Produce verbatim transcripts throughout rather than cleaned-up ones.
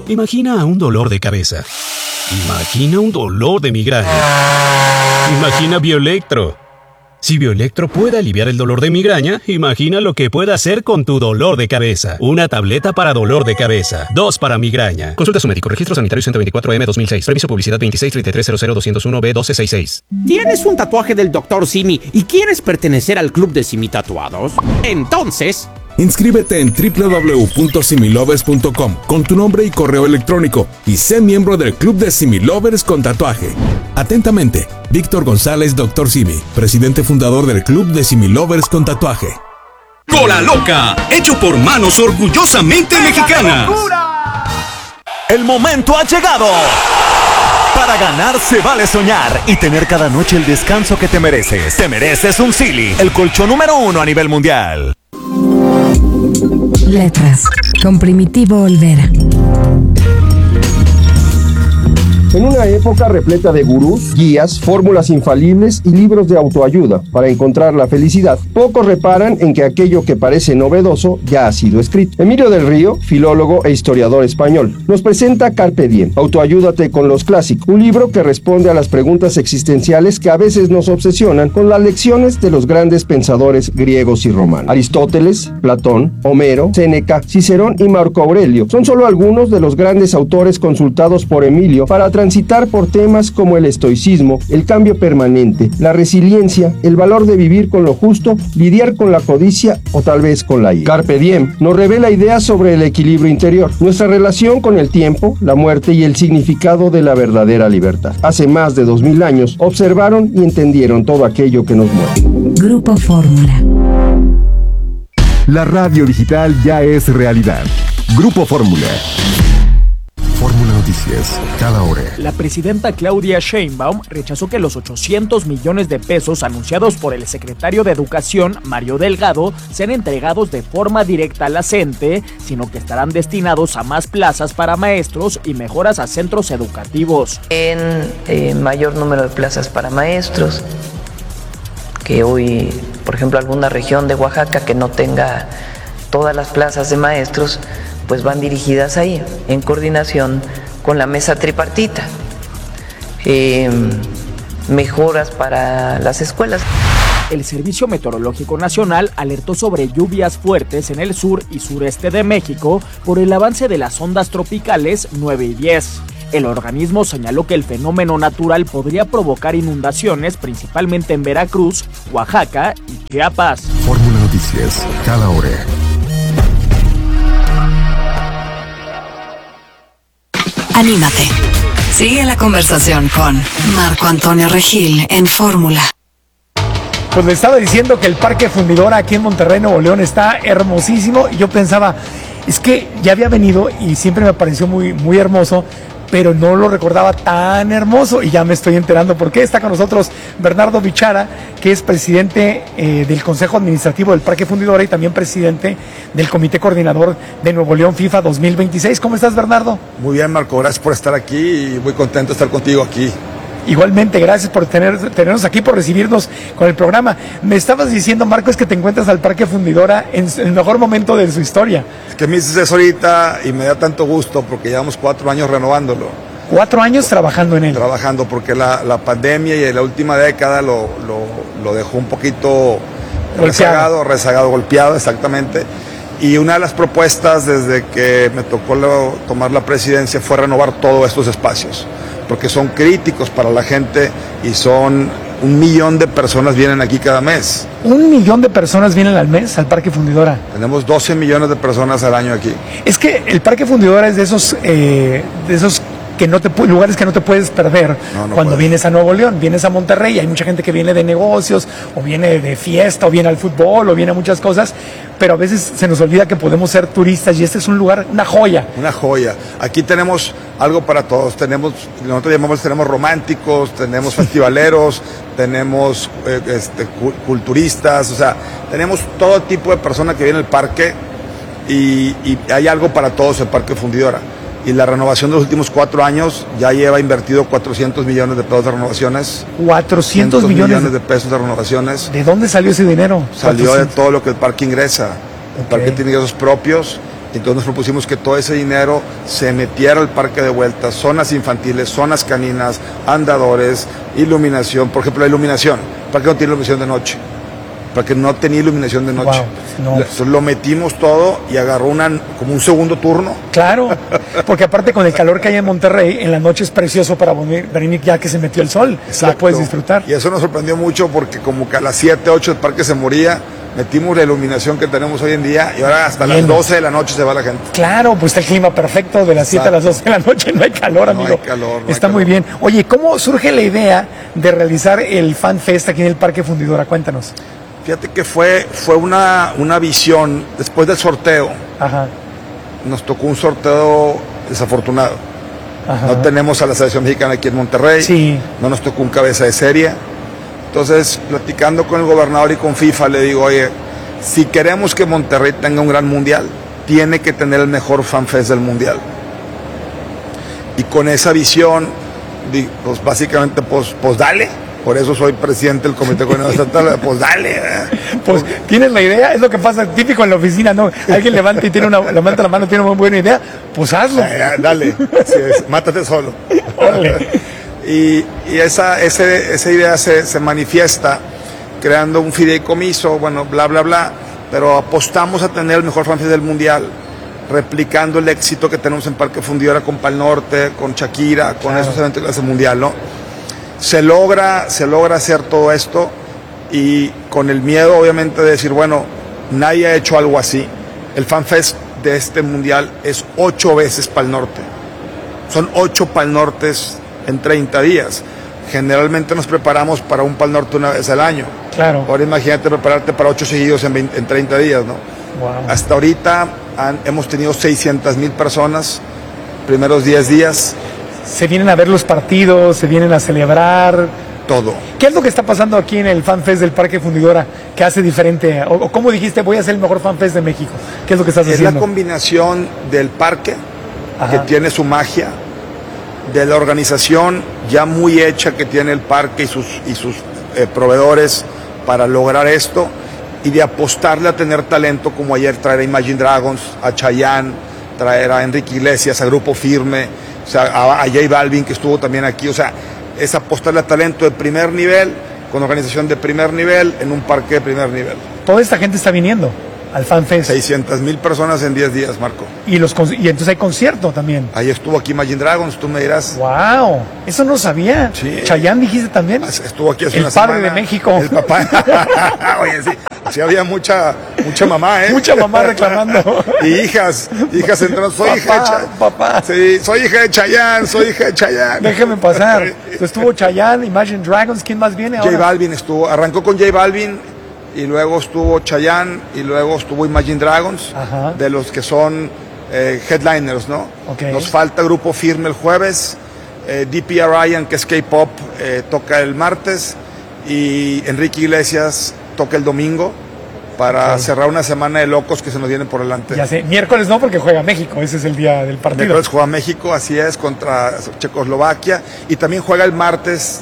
Imagina un dolor de cabeza. Imagina un dolor de migraña. Imagina Bioelectro. Si Bioelectro puede aliviar el dolor de migraña, imagina lo que puede hacer con tu dolor de cabeza. Una tableta para dolor de cabeza. Dos para migraña. Consulta a su médico. Registro Sanitario ciento veinticuatro M dos mil seis. Permiso publicidad veintiséis treinta y tres cero cero dos cero uno B doce sesenta y seis. ¿Tienes un tatuaje del doctor Simi y quieres pertenecer al club de Simi Tatuados? Entonces... inscríbete en doble u doble u doble u punto similovers punto com con tu nombre y correo electrónico y sé miembro del Club de Similovers con tatuaje. Atentamente, Víctor González, doctor Simi, presidente fundador del Club de Similovers con tatuaje. Cola Loca, hecho por manos orgullosamente mexicanas. El momento ha llegado. Para ganar se vale soñar y tener cada noche el descanso que te mereces. Te mereces un Silly, el colchón número uno a nivel mundial. Letras, con Primitivo Olvera. En una época repleta de gurús, guías, fórmulas infalibles y libros de autoayuda para encontrar la felicidad, pocos reparan en que aquello que parece novedoso ya ha sido escrito. Emilio del Río, filólogo e historiador español, nos presenta Carpe Diem, Autoayúdate con los clásicos, un libro que responde a las preguntas existenciales que a veces nos obsesionan con las lecciones de los grandes pensadores griegos y romanos. Aristóteles, Platón, Homero, Séneca, Cicerón y Marco Aurelio son solo algunos de los grandes autores consultados por Emilio para transitar por temas como el estoicismo, el cambio permanente, la resiliencia, el valor de vivir con lo justo, lidiar con la codicia o tal vez con la ira. Carpe Diem nos revela ideas sobre el equilibrio interior, nuestra relación con el tiempo, la muerte y el significado de la verdadera libertad. Hace más de dos mil años observaron y entendieron todo aquello que nos mueve. Grupo Fórmula. La radio digital ya es realidad. Grupo Fórmula. Fórmula Noticias, cada hora. La presidenta Claudia Sheinbaum rechazó que los ochocientos millones de pesos anunciados por el secretario de Educación, Mario Delgado, sean entregados de forma directa a la CENTE, sino que estarán destinados a más plazas para maestros y mejoras a centros educativos. En eh, mayor número de plazas para maestros, que hoy, por ejemplo, alguna región de Oaxaca que no tenga todas las plazas de maestros, pues van dirigidas ahí, en coordinación con la mesa tripartita. Eh, mejoras para las escuelas. El Servicio Meteorológico Nacional alertó sobre lluvias fuertes en el sur y sureste de México por el avance de las ondas tropicales nueve y diez. El organismo señaló que el fenómeno natural podría provocar inundaciones principalmente en Veracruz, Oaxaca y Chiapas. Fórmula Noticias, cada hora. Anímate. Sigue la conversación con Marco Antonio Regil en Fórmula. Pues le estaba diciendo que el Parque Fundidora aquí en Monterrey, Nuevo León, está hermosísimo. Y yo pensaba, es que ya había venido y siempre me pareció muy, muy hermoso, pero no lo recordaba tan hermoso y ya me estoy enterando por qué. Está con nosotros Bernardo Bichara, que es presidente eh, del Consejo Administrativo del Parque Fundidora y también presidente del Comité Coordinador de Nuevo León FIFA dos mil veintiséis. ¿Cómo estás, Bernardo? Muy bien, Marco, gracias por estar aquí y muy contento de estar contigo aquí. Igualmente, gracias por tener, tenernos aquí, por recibirnos con el programa. Me estabas diciendo, Marco, es que te encuentras al Parque Fundidora en el mejor momento de su historia. Es que me dices eso ahorita y me da tanto gusto porque llevamos cuatro años renovándolo. ¿Cuatro años trabajando en él? Trabajando, porque la, la pandemia y la última década lo, lo, lo dejó un poquito rezagado, rezagado, golpeado, exactamente. Y una de las propuestas desde que me tocó lo, tomar la presidencia fue renovar todos estos espacios, porque son críticos para la gente y son un millón de personas vienen aquí cada mes. ¿Un millón de personas vienen al mes al Parque Fundidora? Tenemos doce millones de personas al año aquí. Es que el Parque Fundidora es de esos, eh, de esos que no te, lugares que no te puedes perder no, no cuando puedes. Vienes a Nuevo León, vienes a Monterrey. Hay mucha gente que viene de negocios, o viene de fiesta, o viene al fútbol, o viene a muchas cosas, pero a veces se nos olvida que podemos ser turistas y este es un lugar, una joya. Una joya. Aquí tenemos algo para todos. Tenemos, nosotros llamamos, tenemos románticos, tenemos festivaleros, tenemos eh, este, culturistas, o sea, tenemos todo tipo de personas que vienen al parque y, y hay algo para todos el Parque Fundidora. Y la renovación de los últimos cuatro años ya lleva invertido cuatrocientos millones de pesos de renovaciones. cuatrocientos millones de pesos de renovaciones. ¿De dónde salió ese dinero? Salió de todo lo que el parque ingresa. El okay. parque tiene ingresos propios, Entonces nos propusimos que todo ese dinero se metiera al parque de vuelta, zonas infantiles, zonas caninas, andadores, iluminación. Por ejemplo, la iluminación. El parque no tiene iluminación de noche. Porque no tenía iluminación de noche. Wow, no. Entonces lo metimos todo y agarró una, como un segundo turno. Claro, porque aparte con el calor que hay en Monterrey, en la noche es precioso para venir ya que se metió el sol. Exacto. Lo puedes disfrutar. Y eso nos sorprendió mucho porque como que a las siete, ocho el parque se moría. Metimos la iluminación que tenemos hoy en día y ahora hasta Bien. las doce de la noche se va la gente. Claro, pues está el clima perfecto de las siete a las doce de la noche, no hay calor, amigo. No hay calor. No está hay muy calor. bien. Oye, ¿cómo surge la idea de realizar el Fan Fest aquí en el Parque Fundidora? Cuéntanos. Fíjate que fue, fue una, una visión, después del sorteo, Ajá. nos tocó un sorteo desafortunado. Ajá. No tenemos a la selección mexicana aquí en Monterrey, sí. no nos tocó un cabeza de serie. Entonces, platicando con el gobernador y con FIFA, le digo, oye, si queremos que Monterrey tenga un gran mundial, tiene que tener el mejor FanFest del mundial. Y con esa visión, pues básicamente, pues, pues dale. Por eso soy presidente del Comité Coordinador Estatal, pues dale. ¿eh? Pues tienes la idea, es lo que pasa, típico en la oficina, ¿no? Alguien levanta y tiene una, levanta la mano, tiene una muy buena idea, pues hazlo. Ya, ya, dale, así es, mátate solo. y y esa, ese, esa idea se, se manifiesta creando un fideicomiso, bueno, bla, bla, bla, pero apostamos a tener el mejor FanFest del mundial, replicando el éxito que tenemos en Parque Fundidora con Pal Norte, con Shakira, con claro. esos eventos de clase mundial, ¿no? Se logra, se logra hacer todo esto y con el miedo obviamente de decir, bueno, nadie ha hecho algo así. El FanFest de este mundial es ocho veces Pal Norte. Son ocho Pal Nortes en treinta días. Generalmente nos preparamos para un Pal Norte una vez al año. Claro. Ahora imagínate prepararte para ocho seguidos en, veinte, en treinta días, ¿no? Wow. Hasta ahorita han, hemos tenido seiscientas mil personas, primeros diez días. Se vienen a ver los partidos, se vienen a celebrar. Todo. ¿Qué es lo que está pasando aquí en el FanFest del Parque Fundidora que hace diferente? O, o ¿cómo dijiste, voy a hacer el mejor FanFest de México? ¿Qué es lo que estás es haciendo? Es la combinación del parque, Ajá. que tiene su magia, de la organización ya muy hecha que tiene el parque y sus, y sus eh, proveedores para lograr esto, y de apostarle a tener talento, como ayer traer a Imagine Dragons, a Chayanne, traer a Enrique Iglesias, a Grupo Firme, o sea, a, a J Balvin, que estuvo también aquí. O sea, es apostarle a talento de primer nivel, con organización de primer nivel, en un parque de primer nivel. Toda esta gente está viniendo al FanFest. seiscientas mil personas en diez días, Marco. Y, los, y entonces hay concierto también. Ahí estuvo aquí Imagine Dragons, tú me dirás. ¡Wow! Eso no sabía. Sí. Chayanne dijiste también. Estuvo aquí hace el una padre semana. de México. El papá. Oye, sí. Sí había mucha, mucha mamá, ¿eh? Mucha mamá reclamando. Y hijas, hijas entrando. Soy papá, hija de Chayanne. Papá. Sí, soy hija de Chayanne, soy hija de Chayanne. Déjeme pasar. Estuvo Chayanne, Imagine Dragons, ¿quién más viene ahora? J Balvin estuvo, arrancó con J Balvin, y luego estuvo Chayanne, y luego estuvo Imagine Dragons, Ajá. de los que son eh, headliners, ¿no? Okay. Nos falta Grupo Firme el jueves, eh, D P R Ryan, que es K-pop, eh, toca el martes, y Enrique Iglesias toca el domingo, para okay. cerrar una semana de locos que se nos vienen por delante. Ya sé, miércoles no, porque juega México, ese es el día del partido. Miércoles juega México, así es, contra Checoslovaquia, y también juega el martes,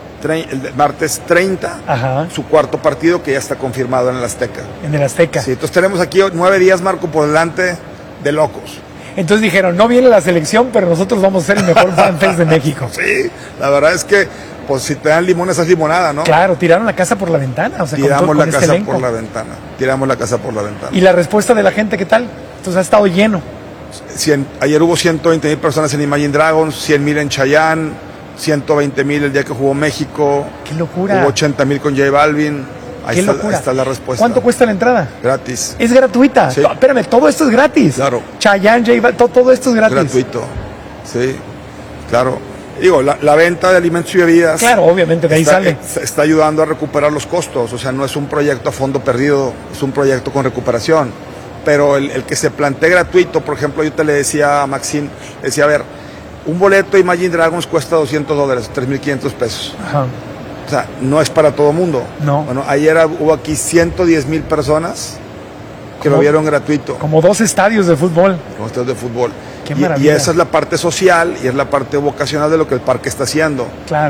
el martes treinta, Ajá. su cuarto partido, que ya está confirmado en el Azteca. En el Azteca. Sí, entonces tenemos aquí nueve días, Marco, por delante de locos. Entonces dijeron, no viene la selección, pero nosotros vamos a ser el mejor FanFest de México. Sí, la verdad es que, pues si te dan limones es limonada, ¿no? Claro, tiraron la casa por la ventana. O sea, tiramos con todo, la con casa este por la ventana. Tiramos la casa por la ventana. ¿Y la respuesta de la gente qué tal? Entonces ha estado lleno. cien, ayer hubo ciento veinte mil personas en Imagine Dragons, cien mil en Chayanne, ciento veinte mil el día que jugó México. ¡Qué locura! Hubo ochenta mil con J Balvin. Ahí, ¡Qué está, locura! ahí está la respuesta. ¿Cuánto cuesta la entrada? Gratis. ¿Es gratuita? Sí. No, espérame, todo esto es gratis. Claro. Chayanne, J Balvin, todo, todo esto es gratis. Gratuito. Sí, claro. Digo, la, la venta de alimentos y bebidas. Claro, obviamente, de ahí está, sale. Está ayudando a recuperar los costos. O sea, no es un proyecto a fondo perdido, es un proyecto con recuperación. Pero el, el que se plantee gratuito, por ejemplo, yo te le decía a Maxine, le decía, a ver, un boleto de Imagine Dragons cuesta doscientos dólares, tres mil quinientos pesos. Ajá. O sea, no es para todo mundo. No. Bueno, ayer hubo aquí ciento diez mil personas que lo vieron gratuito. Como dos estadios de fútbol. Como estadios de fútbol. Qué y, maravilla. y esa es la parte social y es la parte vocacional de lo que el parque está haciendo. Claro.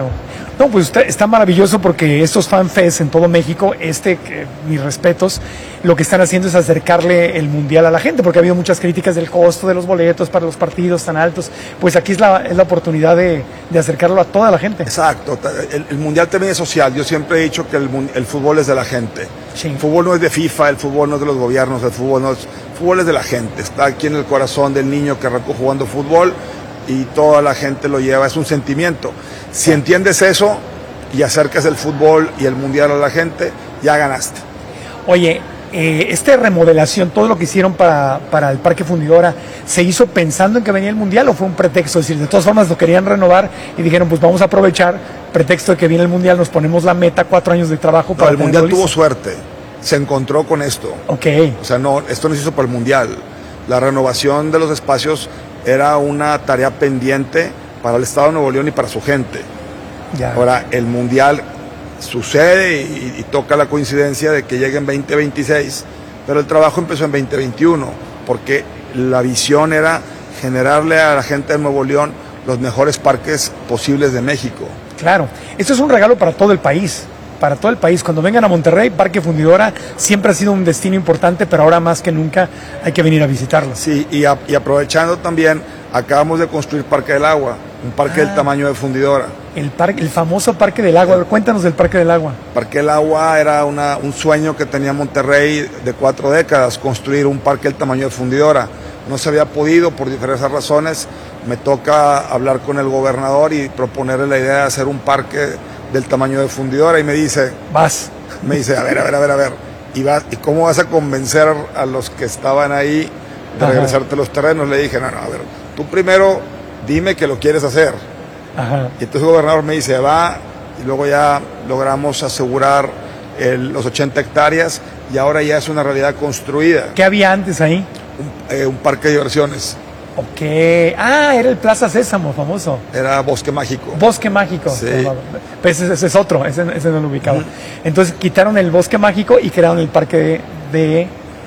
No, pues está, está maravilloso porque estos FanFest en todo México, este, que, mis respetos, lo que están haciendo es acercarle el Mundial a la gente, porque ha habido muchas críticas del costo de los boletos para los partidos tan altos. Pues aquí es la, es la oportunidad de, de acercarlo a toda la gente. Exacto. El, el Mundial también es social. Yo siempre he dicho que el, el fútbol es de la gente. Sí. El fútbol no es de FIFA, el fútbol no es de los gobiernos, el fútbol no es, el fútbol es de la gente. Está aquí en el corazón del niño que arrancó jugando fútbol y toda la gente lo lleva. Es un sentimiento. Si entiendes eso y acercas el fútbol y el Mundial a la gente, ya ganaste. Oye, eh, esta remodelación, todo lo que hicieron para, para el Parque Fundidora, ¿se hizo pensando en que venía el Mundial o fue un pretexto? Es decir, de todas formas lo querían renovar y dijeron, pues vamos a aprovechar, pretexto de que viene el Mundial, nos ponemos la meta, cuatro años de trabajo. Para no, el Mundial tuvo suerte, se encontró con esto. Ok. O sea, no, esto no se hizo para el Mundial. La renovación de los espacios era una tarea pendiente para el Estado de Nuevo León y para su gente. Ya. Ahora, el Mundial sucede y, y toca la coincidencia de que llegue en veinte veintiséis, pero el trabajo empezó en veinte veintiuno, porque la visión era generarle a la gente de Nuevo León los mejores parques posibles de México. Claro, esto es un regalo para todo el país, para todo el país. Cuando vengan a Monterrey, Parque Fundidora siempre ha sido un destino importante, pero ahora más que nunca hay que venir a visitarlo. Sí, y, a, y aprovechando también, acabamos de construir Parque del Agua, un parque ah, del tamaño de Fundidora. El, parque, el famoso Parque del Agua. A ver, cuéntanos del Parque del Agua. Parque del Agua era una, un sueño que tenía Monterrey de cuatro décadas, construir un parque del tamaño de Fundidora. No se había podido por diversas razones. Me toca hablar con el gobernador y proponerle la idea de hacer un parque del tamaño de Fundidora, y me dice, vas, me dice, a ver, a ver, a ver, a ver, ¿y, vas, ¿y cómo vas a convencer a los que estaban ahí de Ajá. regresarte los terrenos? Le dije, no, no, a ver, tú primero dime que lo quieres hacer. Ajá. Y entonces el gobernador me dice, va, y luego ya logramos asegurar el, los ochenta hectáreas, y ahora ya es una realidad construida. ¿Qué había antes ahí? Un, eh, un parque de diversiones. Ok. Ah, era el Plaza Sésamo famoso. Era Bosque Mágico. Bosque Mágico. Sí. Pues ese, ese es otro, ese, ese no lo ubicaba. Uh-huh. Entonces quitaron el Bosque Mágico y crearon el parque de... de...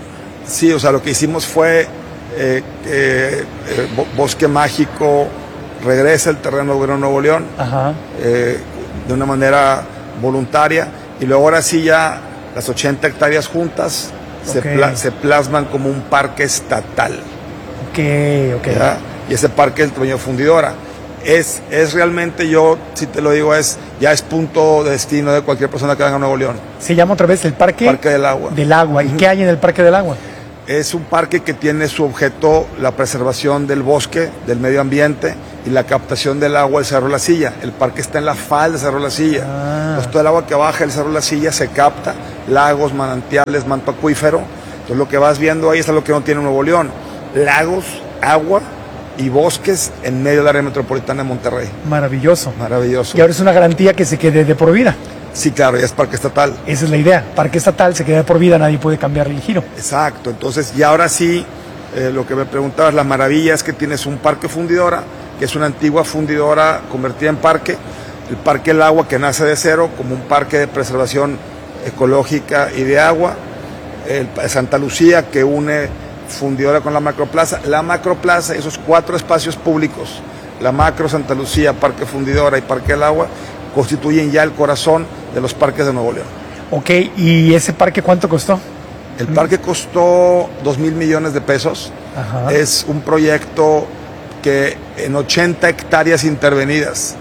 Sí, o sea, lo que hicimos fue eh, eh, eh, Bosque Mágico regresa el terreno del gobierno de Nuevo León. Ajá. Eh, de una manera voluntaria, y luego ahora sí ya las ochenta hectáreas juntas okay. se, pla- se plasman como un parque estatal. Ok, ok. ¿Ya? Y ese parque del tamaño de Fundidora es, es realmente, yo si te lo digo, es ya es punto de destino de cualquier persona que venga a Nuevo León. Se llama otra vez el Parque, parque del Agua. Del Agua. ¿Y uh-huh. qué hay en el Parque del Agua? Es un parque que tiene su objeto la preservación del bosque, del medio ambiente y la captación del agua del Cerro La Silla. El parque está en la falda del Cerro La Silla. Ah. Entonces todo el agua que baja del Cerro La Silla se capta, lagos, manantiales, manto acuífero. Entonces lo que vas viendo ahí es lo que no tiene Nuevo León. Lagos, agua y bosques en medio del área metropolitana de Monterrey. Maravilloso. Maravilloso. Y ahora es una garantía que se quede de por vida. Sí, claro, ya es parque estatal. Esa es la idea, parque estatal, se queda de por vida, nadie puede cambiar el giro. Exacto, entonces, y ahora sí, eh, lo que me preguntabas, la maravilla es que tienes un parque fundidora, que es una antigua fundidora convertida en parque, el Parque del Agua, que nace de cero, como un parque de preservación ecológica y de agua, el Santa Lucía, que une fundidora con la macroplaza, la macroplaza, esos cuatro espacios públicos, la macro, Santa Lucía, Parque Fundidora y Parque del Agua, constituyen ya el corazón de los parques de Nuevo León. Ok, ¿y ese parque cuánto costó? El parque costó dos mil millones de pesos. Ajá. Es un proyecto que en ochenta hectáreas intervenidas,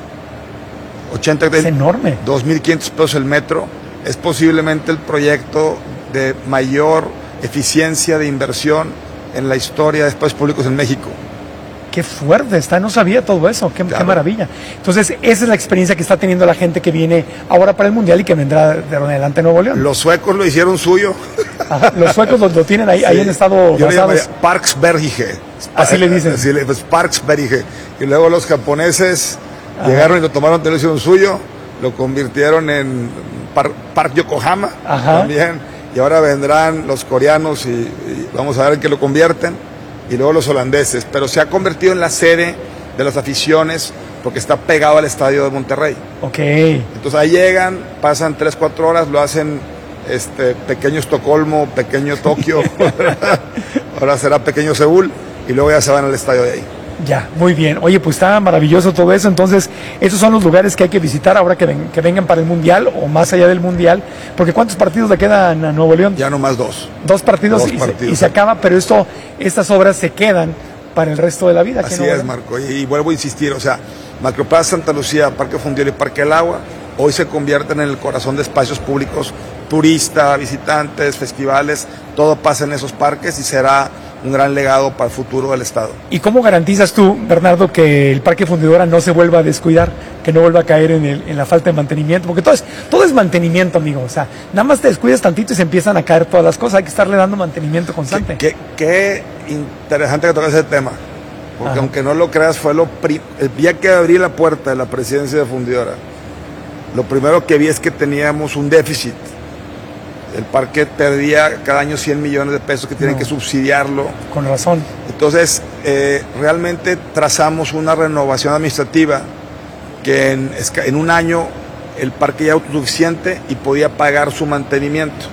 ochenta hectáreas, es enorme. dos mil quinientos pesos el metro, es posiblemente el proyecto de mayor eficiencia de inversión en la historia de espacios públicos en México. Qué fuerte está, no sabía todo eso, qué, claro. qué maravilla. Entonces, esa es la experiencia que está teniendo la gente que viene ahora para el Mundial y que vendrá de ahora en adelante a Nuevo León. Los suecos lo hicieron suyo. Ajá, los suecos lo, lo tienen ahí, sí. ahí han estado Yo basados. Parksbergige. Así le dicen. Así le, pues, Parksbergige. Y luego los japoneses Ajá. llegaron y lo tomaron, lo hicieron suyo, lo convirtieron en Par, Park Yokohama Ajá. también. Y ahora vendrán los coreanos y, y vamos a ver en qué lo convierten. Y luego los holandeses, pero se ha convertido en la sede de las aficiones porque está pegado al estadio de Monterrey. Ok. Entonces ahí llegan, pasan tres, cuatro horas, lo hacen este, pequeño Estocolmo, pequeño Tokio, ahora será pequeño Seúl, y luego ya se van al estadio de ahí. Ya, muy bien. Oye, pues está maravilloso todo eso. Entonces, esos son los lugares que hay que visitar ahora que, ven, que vengan para el Mundial o más allá del Mundial. Porque ¿cuántos partidos le quedan a Nuevo León? Ya nomás dos. Dos partidos, dos y, partidos se, y se acaba, pero esto, estas obras se quedan para el resto de la vida. Así es, Marco. Y, y vuelvo a insistir, o sea, Macroplaza Santa Lucía, Parque Fundidora y Parque del Agua, hoy se convierten en el corazón de espacios públicos, turistas, visitantes, festivales, todo pasa en esos parques y será un gran legado para el futuro del Estado. ¿Y cómo garantizas tú, Bernardo, que el Parque Fundidora no se vuelva a descuidar, que no vuelva a caer en, el, en la falta de mantenimiento? Porque todo es, todo es mantenimiento, amigo. O sea, nada más te descuidas tantito y se empiezan a caer todas las cosas. Hay que estarle dando mantenimiento constante. Qué, qué, qué interesante que toques ese tema. Porque Ajá. aunque no lo creas, fue lo pri el día que abrí la puerta de la presidencia de Fundidora, lo primero que vi es que teníamos un déficit. El parque perdía cada año cien millones de pesos que tienen no. que subsidiarlo. Con razón. Entonces, eh, realmente trazamos una renovación administrativa que en, en un año el parque ya autosuficiente y podía pagar su mantenimiento.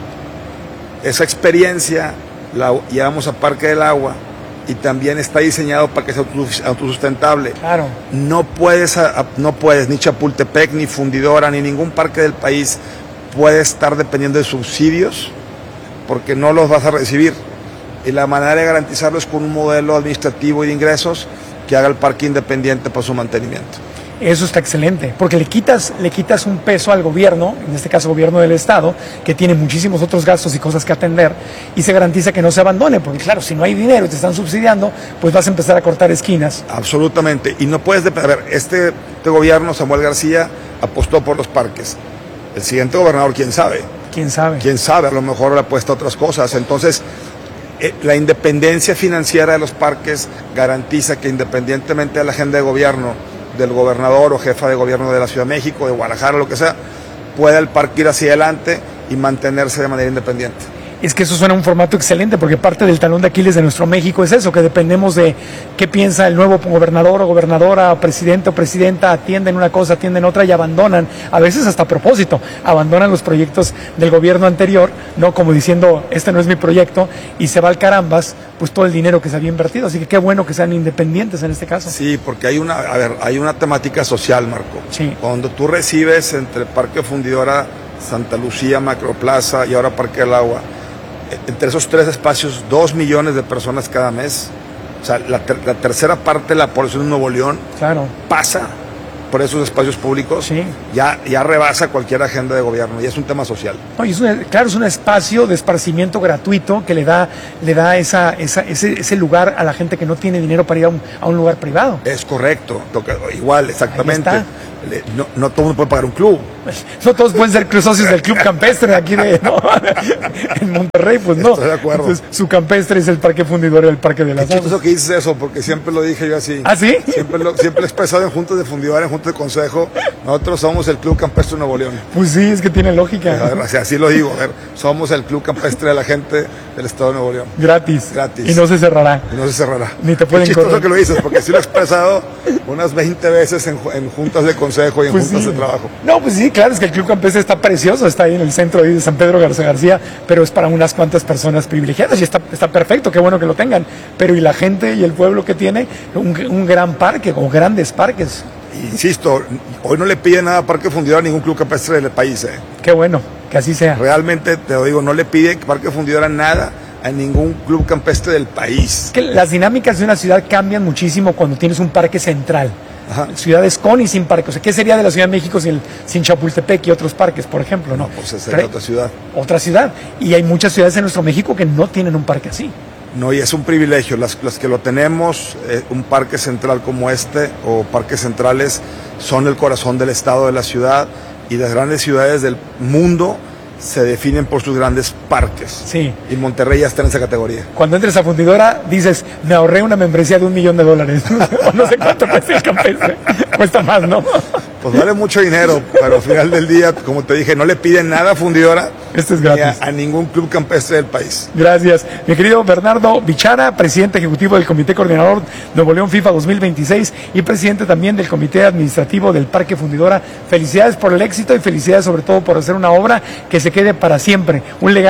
Esa experiencia la llevamos a Parque del Agua y también está diseñado para que sea autosustentable. Claro. No puedes, no puedes, ni Chapultepec, ni Fundidora, ni ningún parque del país puede estar dependiendo de subsidios porque no los vas a recibir. Y la manera de garantizarlo es con un modelo administrativo y de ingresos que haga el parque independiente para su mantenimiento. Eso está excelente, porque le quitas, le quitas un peso al gobierno, en este caso gobierno del Estado, que tiene muchísimos otros gastos y cosas que atender, y se garantiza que no se abandone, porque claro, si no hay dinero y te están subsidiando, pues vas a empezar a cortar esquinas. Absolutamente, y no puedes, a ver, este, este gobierno, Samuel García, apostó por los parques. El siguiente gobernador, ¿quién sabe? ¿Quién sabe? ¿Quién sabe? A lo mejor le apuesta a otras cosas. Entonces, eh, la independencia financiera de los parques garantiza que independientemente de la agenda de gobierno, del gobernador o jefa de gobierno de la Ciudad de México, de Guadalajara, lo que sea, pueda el parque ir hacia adelante y mantenerse de manera independiente. Es que eso suena un formato excelente, porque parte del talón de Aquiles de nuestro México es eso, que dependemos de qué piensa el nuevo gobernador o gobernadora, o presidente o presidenta, atienden una cosa, atienden otra y abandonan, a veces hasta a propósito, abandonan los proyectos del gobierno anterior, no como diciendo, este no es mi proyecto, y se va al carambas, pues todo el dinero que se había invertido. Así que qué bueno que sean independientes en este caso. Sí, porque hay una, a ver, hay una temática social, Marco. Sí. Cuando tú recibes entre Parque Fundidora, Santa Lucía, Macroplaza y ahora Parque del Agua, entre esos tres espacios, dos millones de personas cada mes. O sea, la, ter la tercera parte de la población de Nuevo León claro. pasa por esos espacios públicos, sí. ya, ya rebasa cualquier agenda de gobierno y es un tema social. No, y es una, claro, es un espacio de esparcimiento gratuito que le da, le da esa, esa, ese, ese lugar a la gente que no tiene dinero para ir a un, a un lugar privado. Es correcto, igual, exactamente. No, no todo el mundo puede pagar un club. No todos pueden ser socios del Club Campestre aquí de, ¿no? En Monterrey, pues no. Estoy de acuerdo. Entonces, su campestre es el Parque Fundidora y el Parque de las Aguas. Es chistoso que dices eso, porque siempre lo dije yo así. ¿Ah, sí? Siempre lo, siempre lo he expresado en juntas de fundidora, en juntas de consejo. Nosotros somos el Club Campestre de Nuevo León. Pues sí, es que tiene lógica. A ver, así, así lo digo, a ver, somos el Club Campestre de la gente del Estado de Nuevo León. Gratis. Gratis. Y no se cerrará. Y no se cerrará. Ni te pueden correr. Es chistoso correr. que lo dices, porque sí lo he expresado unas veinte veces en, en juntas de consejo y en pues juntas sí. de trabajo. No, pues sí, claro, es que el Club Campestre está precioso, está ahí en el centro de San Pedro Garza García, pero es para unas cuantas personas privilegiadas y está, está perfecto, qué bueno que lo tengan. Pero ¿y la gente y el pueblo que tiene un, un gran parque o grandes parques? Insisto, hoy no le pide nada a Parque Fundidora a ningún club campestre del país. ¿eh? Qué bueno, que así sea. Realmente, te lo digo, no le pide Parque Fundidora nada a ningún club campestre del país. Es que las dinámicas de una ciudad cambian muchísimo cuando tienes un parque central. Ajá. Ciudades con y sin parques. O sea, ¿qué sería de la Ciudad de México sin, sin Chapultepec y otros parques, por ejemplo? No, no pues sería otra ciudad. Otra ciudad. Y hay muchas ciudades en nuestro México que no tienen un parque así. No, y es un privilegio. Las, las que lo tenemos, eh, un parque central como este, o parques centrales, son el corazón del estado, de la ciudad, y las grandes ciudades del mundo se definen por sus grandes parques. Sí. Y Monterrey ya está en esa categoría. Cuando entres a Fundidora, dices, me ahorré una membresía de un millón de dólares. O no sé cuánto cuesta el campestre. Cuesta más, ¿no? Pues vale mucho dinero, pero al final del día, como te dije, no le piden nada a Fundidora. Este es gratis. Ni a, a ningún club campestre del país. Gracias. Mi querido Bernardo Bichara, presidente ejecutivo del Comité Coordinador Nuevo León FIFA dos mil veintiséis y presidente también del Comité Administrativo del Parque Fundidora. Felicidades por el éxito y felicidades sobre todo por hacer una obra que se quede para siempre, un legado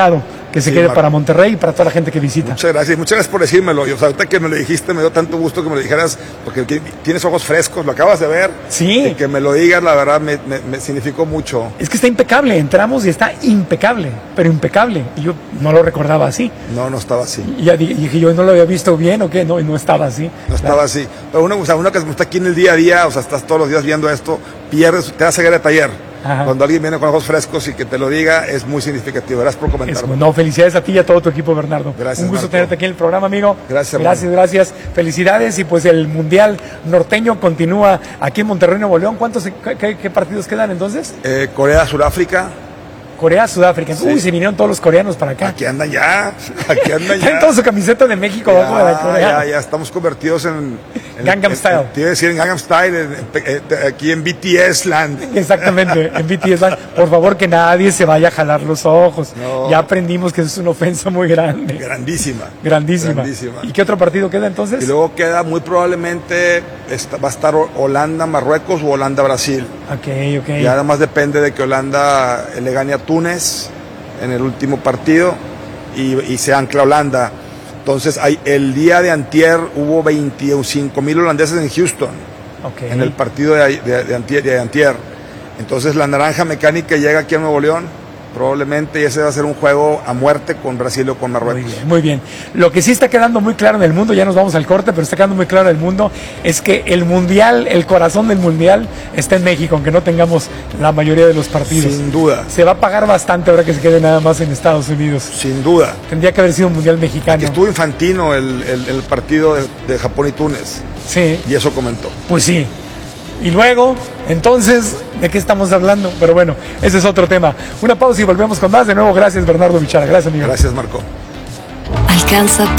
que se Sí, quede Marco. para Monterrey y para toda la gente que visita. Muchas gracias, muchas gracias por decírmelo. Y, o sea, ahorita que me lo dijiste, me dio tanto gusto que me lo dijeras, porque ti- tienes ojos frescos, lo acabas de ver. Sí. Y que me lo digas, la verdad, me, me- me significó mucho. Es que está impecable, entramos y está impecable, pero impecable. Y yo no lo recordaba así. No, no estaba así. Y ya di- dije, yo no lo había visto bien o qué, no, y no estaba así. No estaba así. Pero uno, o sea, uno que está aquí en el día a día, o sea, estás todos los días viendo esto, pierdes, te da ceguera de taller. Ajá. Cuando alguien viene con ojos frescos y que te lo diga, es muy significativo. Gracias por Es- comentarlo. no, felicidades a ti y a todo tu equipo, Bernardo. Gracias, Un gusto Marco. tenerte aquí en el programa, amigo. Gracias, hermano. Gracias, gracias. Felicidades y pues el Mundial Norteño continúa aquí en Monterrey, Nuevo León. ¿Cuántos, qué, qué- qué partidos quedan entonces? Eh, Corea, Sudáfrica. Corea, Sudáfrica. Sí. Uy, se vinieron todos los coreanos para acá. Aquí andan ya. Aquí andan Traen ya. toda su camiseta de México abajo de la Ya, Corea. ya, ya estamos convertidos en, en- Gangnam en- Style. Te iba a decir en Gangnam Style, en- en- en- aquí en B T S Land. Exactamente, en B T S. Por favor, que nadie se vaya a jalar los ojos. No. Ya aprendimos que eso es una ofensa muy grande. Grandísima. Grandísima. Grandísima. ¿Y qué otro partido queda entonces? Y luego queda muy probablemente, esta- va a estar Holanda, Marruecos o Holanda, Brasil. Ok, ok. Y nada más depende de que Holanda le gane a Túnez en el último partido y, y se ancla Holanda. Entonces, hay, el día de antier hubo veinticinco mil holandeses en Houston, Ok. en el partido de, de- de antier, de antier. Entonces, la naranja mecánica llega aquí a Nuevo León, probablemente, y ese va a ser un juego a muerte con Brasil o con Marruecos. Muy bien, muy bien. Lo que sí está quedando muy claro en el mundo, ya nos vamos al corte, pero está quedando muy claro en el mundo, es que el mundial, el corazón del mundial está en México, aunque no tengamos la mayoría de los partidos. Sin duda. Se va a pagar bastante ahora que se quede nada más en Estados Unidos. Sin duda. Tendría que haber sido un mundial mexicano. Estuvo Infantino el, el- el partido de, de Japón y Túnez. Sí. Y eso comentó. Pues sí. Y luego, entonces, ¿de qué estamos hablando? Pero bueno, ese es otro tema. Una pausa y volvemos con más. De nuevo, gracias Bernardo Bichara. Gracias, amigo. Gracias, Marco. Alcanza